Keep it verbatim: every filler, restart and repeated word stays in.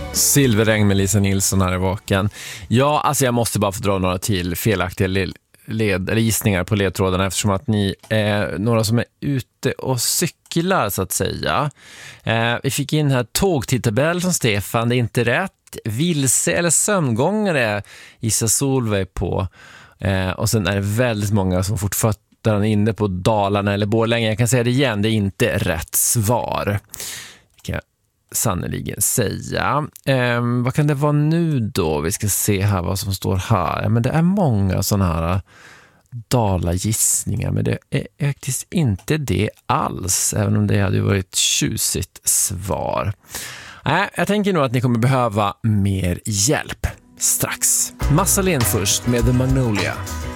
Silverregn med Lisa Nilsson här i vaken. Ja, alltså jag måste bara få dra några till felaktiga led, led, eller gissningar på ledtrådarna eftersom att ni är några som är ute och cyklar så att säga. Eh, vi fick in här tågtidtabell från Stefan, det är inte rätt. Vilse eller sömngångare gissar Solveig på. Eh, och sen är det väldigt många som fortfarande är inne på Dalarna eller Borlänge. Jag kan säga det igen, det är inte rätt svar. Det kan jag sannoliken säga. Eh, vad kan det vara nu då? Vi ska se här vad som står här. Ja, men det är många sådana här dalagissningar, men det är faktiskt inte det alls, även om det hade varit ett tjusigt svar. Nej, jag tänker nog att ni kommer behöva mer hjälp strax. Massa Len först med The Magnolia.